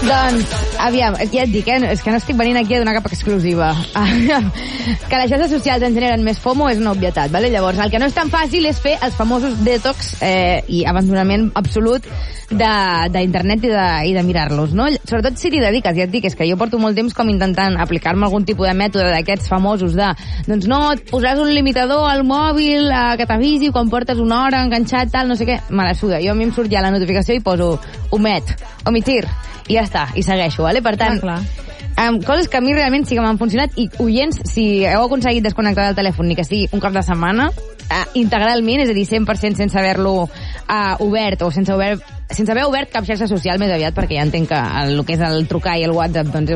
Doncs, aviam, ja et dic, és que no estic venint aquí a donar cap exclusiva. Que les xarxes socials en generen més FOMO és una obvietat, vale? Llavors, el que no és tan fàcil és fer els famosos detox i abandonament absolut d'internet i de mirar-los, no? Sobretot si t'hi dediques, ja et dic, és que jo porto molt temps com intentant aplicar-me algun tipus de mètode d'aquests famosos doncs no, et posaràs un limitador al mòbil que t'avisi quan portes una hora enganxat, tal, no sé què, me la suda. Jo a mi em surt ja la notificació i poso omitir, i ja està, i segueixo, vale? Per tant, coses que a mi realment sí que m'han funcionat, i oients, si heu aconseguit desconnectar del telèfon ni que sigui un cop de setmana, integralment, és a dir, 100% sense haver-lo obert o sense haver obert cap xarxa social més aviat, perquè ja entenc que el que és el trucar i el WhatsApp doncs